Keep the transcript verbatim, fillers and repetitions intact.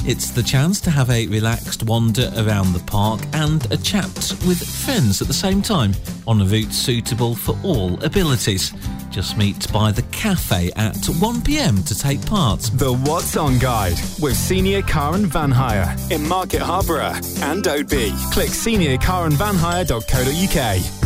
It's the chance to have a relaxed wander around the park and a chat with friends at the same time on a route suitable for all abilities. Just meet by the cafe at one p m to take part. The What's On Guide with Senior Car and Van Hire in Market Harborough and Oadby. Click senior car and van hire dot co dot uk.